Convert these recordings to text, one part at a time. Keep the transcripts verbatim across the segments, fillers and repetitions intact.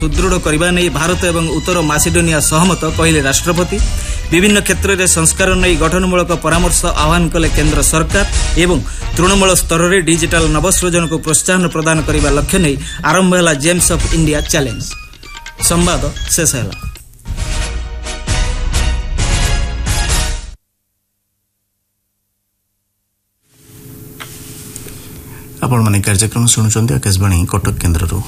सुदृढ़ करने नहीं भारत एवं उत्तर मासिडोनिया सहमत कहले राष्ट्रपति। विभिन्न क्षेत्र में संस्कार नहीं गठनमूलक परामर्श आह्वान कले केंद्र सरकार एवं तृणमूल स्तर में डिजिटल नवसृजन को प्रोत्साहन प्रदान करने लक्ष्य नहीं आरंभ है जेम्स ऑफ इंडिया चैलेंज। संवाद शेष है। आपण माने कार्यक्रम शुणुचंदी आकाशवाणी कटक केन्द्ररू।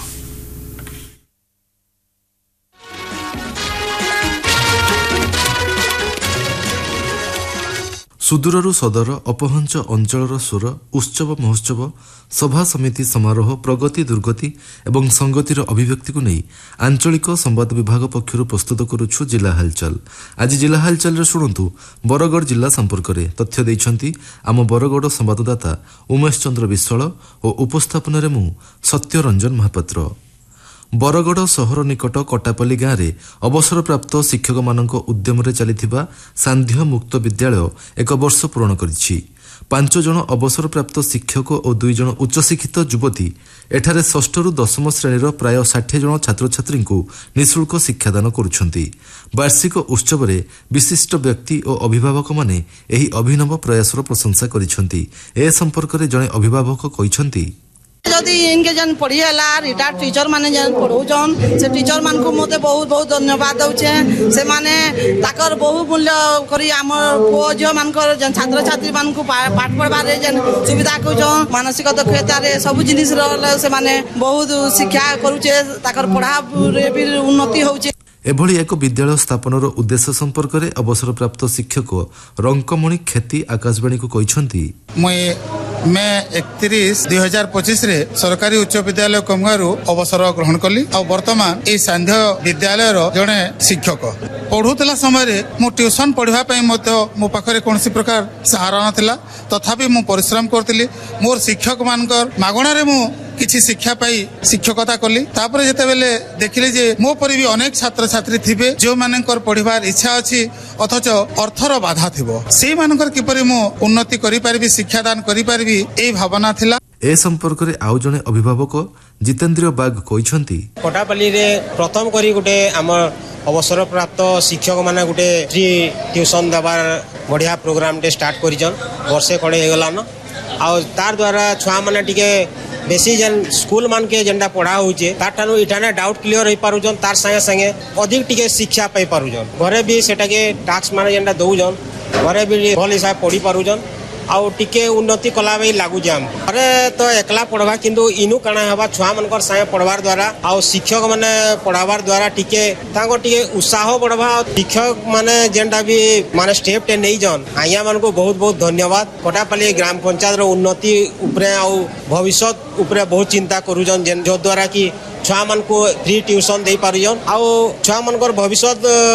सुदूररू सदर अपहंच अंचलर स्वर उत्सव महोत्सव सभा समिति समारोह प्रगति दुर्गति एवं संगतिर अभिव्यक्ति को नहीं आंचलिक संवाद विभाग पक्षर प्रस्तुत करुछु जिला हालचाल। आज जिला हालचाल शुणु बरगढ़ जिला संपर्क में तथ्य देइछंती आम बरगढ़ संवाददाता उमेश चंद्र विश्वाल और उपस्थापन में मु सत्यरंजन महापात्र। बरगढ़ सहर निकट कटापल्ली गाँव में अवसरप्राप्त शिक्षक मानक उद्यम चलिथिबा सांध्य मुक्त विद्यालय एक वर्ष पूर्ण करिछि। पांच जन अवसरप्राप्त शिक्षक और दुई जन उच्चशिक्षित युवती एठारे षष्ठ रु दशम श्रेणीर प्राय षाठी जन छात्र छात्री को निःशुल्क शिक्षादान करुछंती। वार्षिक उत्सव में विशिष्ट व्यक्ति और अभिभावक माने एही अभिनव प्रयासर प्रशंसा करिछंती। ए संपर्क में जड़े अभिभावक कहिछंती जदि इनके जन पढ़ीला रिटायर्ड टीचर माने जन पढ़ौछन से टीचर मान को मते बहुत बहुत धन्यवाद दउछे। से माने ताकर बहु मूल्य करी हमर पुओ झियो मानकर जन छात्र छात्री मान को पाठ पढ़बार जन सुविधा कउछन मानसिक दक्षता रे सब जिनिस रे से माने बहुत शिक्षा करूछे ताकर पढ़ा रे भी उन्नति होउछे। एभली एक विद्यालय स्थापनर उद्देश्य संपर्क में अवसरप्राप्त शिक्षक रंकमणि खेती आकाशवाणी को कहिछंती मे एकतीस दुई हजार पचिश रे सरकारी उच्च विद्यालय कमगारू अवसर ग्रहण कली और वर्तमान ए सांध्य विद्यालय जड़े शिक्षक पढ़ुला समय मु ट्यूशन पढ़ाई मो पाखे कौन प्रकार सहारा नाला तथापि मु परिश्रम करती मोर शिक्षक मानकर मागणारे मु किछि शिक्षा पाई शिक्षकता कली। तापर जेते बेले देखिले जे मो परि भी अनेक छात्र छात्री थिबे जो मानकर पढ़िबार इच्छा अछि अथच अर्थर बाधा थिबो से मानकर किपरि मु उन्नति करि पारबी शिक्षादान करि पारबी ए भावना थिला। ए संपर्क रे आउ जने अभिभावक जितेंद्र बाग कहिछंती कोटापल्ली रे प्रथम करी गुटे हमर अवसर प्राप्त शिक्षक माने गुटे फ्री ट्यूशन दबार बढ़िया प्रोग्राम टे स्टार्ट करिजन वर्षे खड़े हे गलान आ तार द्वारा छुआ माने टिके बेसी जन स्कूल मान के जेंडा पढ़ा होचे तार ठानु इठाने डाउट क्लियर होई पारुजन तार संगे संगे अधिक टिके शिक्षा पाई पारुजन घरे भी सेटा के टास्क माने जेंडा दउजन घरे भी भल हिसाब पढ़ी पारुजन आउ टिके उन्नति कला भाई लागू जाम अरे तो एकला पढ़वा किंतु इनु काना हवा छुआ मनकर संगे पढ़वार द्वारा आउ शिक्षक माने पढ़ावार द्वारा टिके तांको टिके उत्साह बढ़वा शिक्षक माने जेंडा भी माने स्टेप टे नहीं जन आया मन को बहुत बहुत धन्यवाद। कोटापल्ली ग्राम पंचायत रो उन्नति उपरे आउ भविष्य उपरे बहुत चिंता करूजन जेन जो द्वारा की छुआ मन को फ्री ट्यूशन दे पारुजन आउ छुआ मनकर भविष्य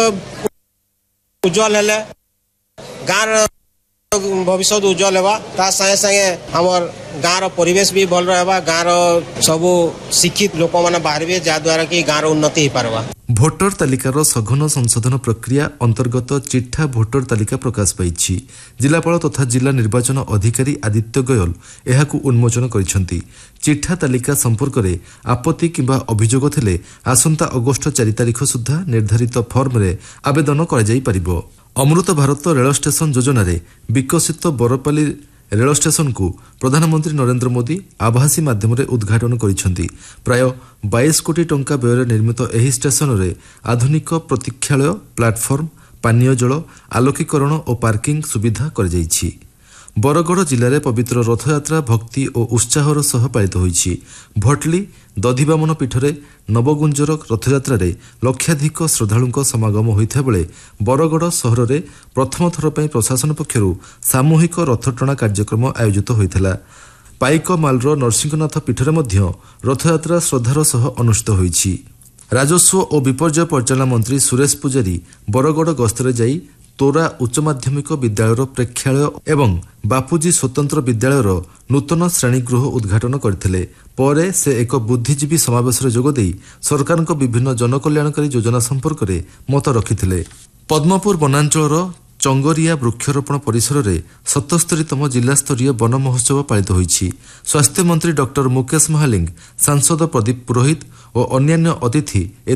उज्जवल हेले गाँव भविष्य उज्जवल होगा ता संगे संगे हमर गाँव परिवेश भी भल रहबा गाँव सब शिक्षित लोक माने बाहरबे जा द्वारा कि गाँव उन्नति हो पारबा। भोटर तालिकार सघन संशोधन प्रक्रिया अंतर्गत चिठा भोटर तालिका प्रकाश पाइछि। जिलापाल तथा जिला निर्वाचन अधिकारी आदित्य गोयल एहाकु उन्मोचन करिसेंती। चिठा तालिका संपर्क में आपत्ति किंबा अभियोग थिले आसंता अगस्ट चार तारिख सुधा निर्धारित फॉर्म रे आवेदन करा जाई परिबो। अमृत भारत रेल स्टेशन योजना रे विकसित बरपाली रेल स्टेशन को प्रधानमंत्री नरेंद्र मोदी आभासी माध्यम रे उद्घाटन करिसेंती। प्राय बाईस कोटी टंका व्यय निर्मित एही स्टेशन रे आधुनिक प्रतीक्षालय प्लाटफर्म पानीय जल आलोकीकरण और पार्किंग सुविधा कर जाइछि। बरगढ़ जिले में पवित्र रथयात्रा भक्ति और उत्साहर सह पालित होइछि। भटली दधिबामन पीठरे नवगुंजर रथयात्रा रे लक्षाधिक श्रद्धालुंक समागम होइथा बेले बरगढ़ सहर में प्रथम थर पई प्रशासन पक्षरु सामूहिक रथटଣା कार्यक्रम आयोजित होइथिला। पाइकमालर नरसिंहनाथ पीठरे मध्य रथयात्रा श्रद्धार सह अनुष्ठित होइछि। राजस्व और विपर्यय परिचालना मंत्री सुरेश पुजारी बरगढ़ गस्तरे जाई तोरा उच्च माध्यमिक विद्यालयर प्रेक्षालय एवं बापूजी स्वतंत्र विद्यालयर नूतन श्रेणीगृह उद्घाटन करथिले। परे से एक बुद्धिजीवी समावेश जोगदे सरकार विभिन्न जनकल्याणकारी योजना संपर्क में मत रखिथिले। पद्मपुर वनांचलर चंगरिया वृक्षरोपण परिसर में सतस्तरीतम जिलास्तरीय वन महोत्सव पालित होइछि। स्वास्थ्य मंत्री डॉक्टर मुकेश महालिंग सांसद प्रदीप पुरोहित और अन्यान्य अतिथि